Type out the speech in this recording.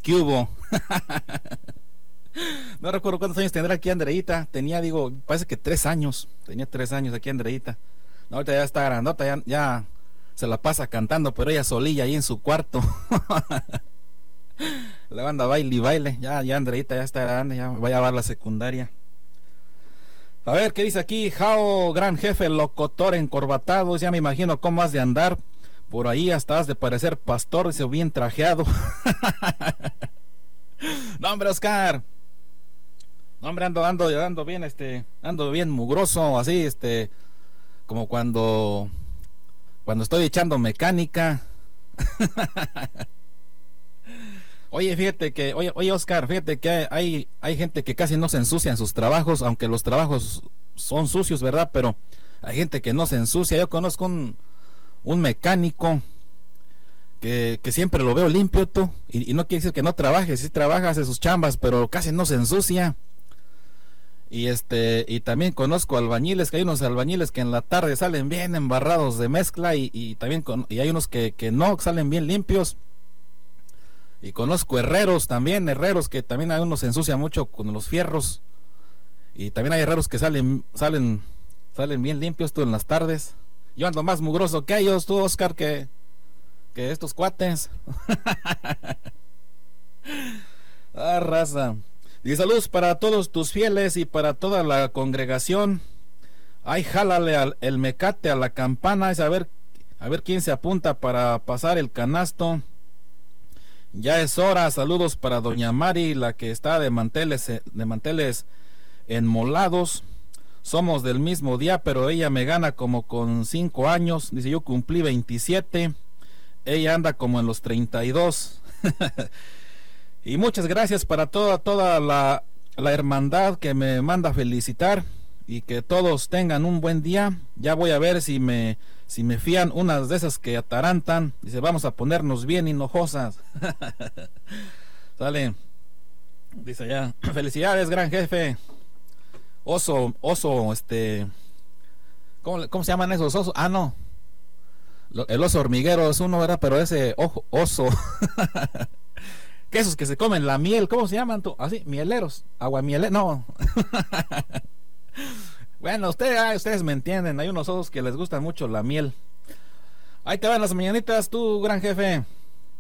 ¿Qué hubo? No recuerdo cuántos años tendrá aquí Andreita. Tenía, digo, parece que 3 años. Tenía 3 años aquí Andreita. No, ahorita ya está grandota, ya se la pasa cantando, pero ella solilla ahí en su cuarto. La banda baile y baile. Ya Andreita ya está grande, ya va a llevar la secundaria. A ver, ¿qué dice aquí? Jao, gran jefe, locutor encorbatado. Ya me imagino cómo has de andar. Por ahí hasta has de parecer pastor, dice, bien trajeado. No, hombre, Oscar. No, hombre, ando bien, ando bien mugroso, así, como cuando estoy echando mecánica. Oye, Oscar, fíjate que hay gente que casi no se ensucia en sus trabajos, aunque los trabajos son sucios, ¿verdad? Pero hay gente que no se ensucia. Yo conozco un mecánico que siempre lo veo limpio, tú, y no quiere decir que no trabaje, sí trabaja, hace sus chambas, pero casi no se ensucia. Y también conozco albañiles, que hay unos albañiles que en la tarde salen bien embarrados de mezcla, y también y hay unos que no salen bien limpios. Y conozco herreros también, que también hay unos se ensucia mucho con los fierros. Y también hay herreros que salen bien limpios tú en las tardes. Yo ando más mugroso que ellos, tú, Oscar, que estos cuates. Ah, raza. Y saludos para todos tus fieles y para toda la congregación. Ay, jálale el mecate a la campana, es a ver quién se apunta para pasar el canasto. Ya es hora. Saludos para doña Mari, la que está de manteles enmolados. Somos del mismo día, pero ella me gana como con 5 años. Dice, yo cumplí 27. Ella anda como en los 32. Y muchas gracias para toda la hermandad que me manda felicitar. Y que todos tengan un buen día. Ya voy a ver si me fían unas de esas que atarantan. Dice, vamos a ponernos bien hinojosas. Sale. Dice ya, felicidades, gran jefe. Oso, ¿cómo se llaman esos osos? Ah, no. El oso hormiguero es uno, ¿verdad? Pero ese oso. Que esos que se comen la miel, ¿cómo se llaman tú? Así, mieleros, aguamieleros, no. Bueno, ustedes me entienden, hay unos osos que les gusta mucho la miel. Ahí te van las mañanitas, tú, gran jefe.